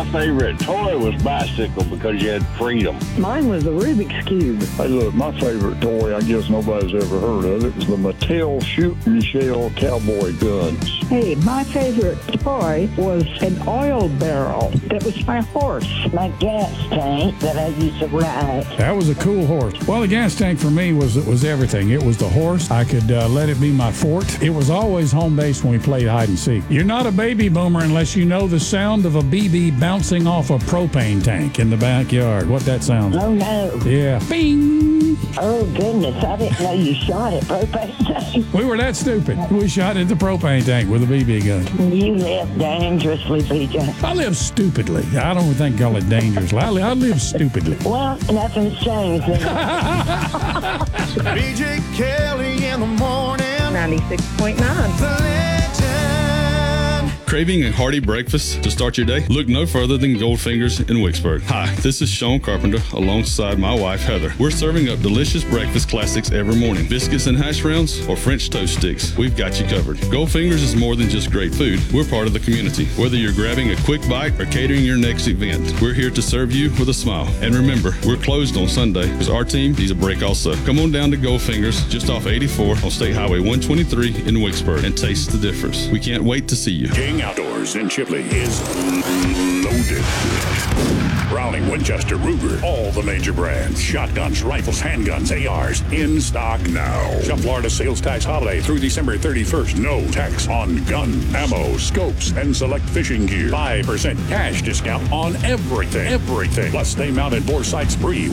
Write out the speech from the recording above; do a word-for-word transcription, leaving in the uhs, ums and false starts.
favorite toy was bicycle because you had freedom. Mine was a Rubik's Cube. Hey, look, my favorite toy, I guess nobody's ever heard of it, was the Mattel Shooting Shell Cowboy Guns. Hey, my favorite toy was an oil barrel. That was my horse. My gas tank that I used to ride. That was a cool horse. Well, the gas tank for me was was everything. It was the horse. I could uh, let it be my fort. It was always home base when we played hide and seek. You're not a baby boomer unless you know the sound of a B B bouncing off a propane tank in the backyard. What that sounds like. Oh, no. Yeah. Bing! Oh, goodness. I didn't know you shot at propane tank. We were that stupid. We shot at the propane tank with a B B gun. You live dangerously, P J. I live stupidly. I don't think call it dangerously. I, li- I live stupidly. Well, nothing's changed. B J Kelly in the morning. ninety-six point nine. The legend. Craving a hearty breakfast to start your day? Look no further than Goldfingers in Wicksburg. Hi, this is Sean Carpenter alongside my wife Heather. We're serving up delicious breakfast classics every morning. Biscuits and hash browns or French toast sticks. We've got you covered. Goldfingers is more than just great food. We're part of the community. Whether you're grabbing a quick bite or catering your next event, we're here to serve you with a smile. And remember, we're closed on Sunday because our team needs a break also. Come on down to Goldfingers just off eighty-four on State Highway one twenty-three in Wicksburg and taste the difference. We can't wait to see you. King Outdoors in Chipley is loaded. Browning, Winchester, Ruger, all the major brands. Shotguns, rifles, handguns, A Rs, in stock now. Shop Florida sales tax holiday through December thirty-first. No tax on gun, ammo, scopes, and select fishing gear. five percent cash discount on everything. Everything. Plus, they mounted bore sights free